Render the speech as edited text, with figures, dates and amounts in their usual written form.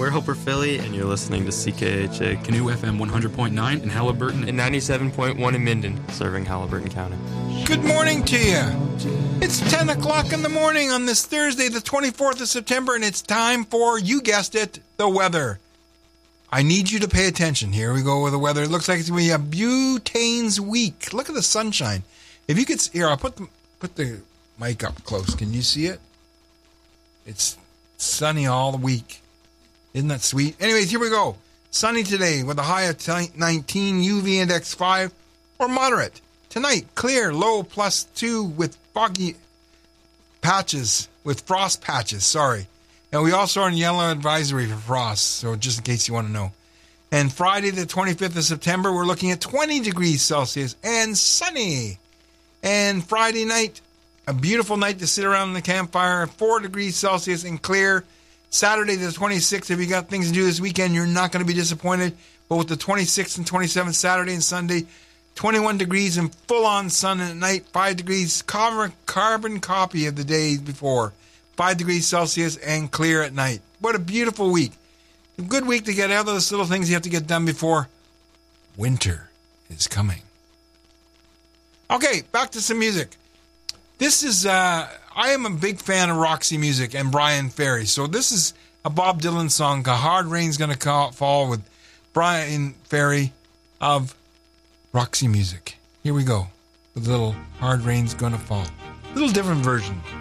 we're Hoper Philly, and you're listening to CKHA Canoe FM 100.9 in Halliburton and 97.1 in Minden, serving Halliburton County. Good morning to you. It's 10 o'clock in the morning on this Thursday, the 24th of September, and it's time for, you guessed it, the weather. I need you to pay attention. Here we go with the weather. It looks like it's going to be a butane's week. Look at the sunshine. If you could, here, I'll put the mic up close. Can you see it? It's sunny all the week. Isn't that sweet? Anyways, here we go. Sunny today with a high of 19, UV index 5, or moderate. Tonight, clear, low +2 with foggy patches, with frost patches, sorry. And we also are in yellow advisory for frost, so just in case you want to know. And Friday, the 25th of September, we're looking at 20 degrees Celsius and sunny. And Friday night, a beautiful night to sit around the campfire, 4 degrees Celsius and clear. Saturday, the 26th, if you got things to do this weekend, you're not going to be disappointed. But with the 26th and 27th, Saturday and Sunday, 21 degrees and full-on sun at night, 5 degrees, carbon copy of the day before. 5 degrees Celsius and clear at night. What a beautiful week. A good week to get out of those little things you have to get done before winter is coming. Okay, back to some music. This is, I am a big fan of Roxy Music and Brian Ferry. So this is a Bob Dylan song, A Hard Rain's Gonna Fall, with Brian Ferry of Roxy Music. Here we go with a little Hard Rain's Gonna Fall. A little different version.